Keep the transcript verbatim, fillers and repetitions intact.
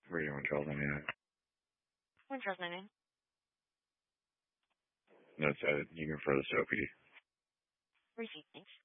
Radio one Charles ninety-nine. one Charles ninety-nine. No, it's uh, you can refer this to O P D. Receipt, thanks.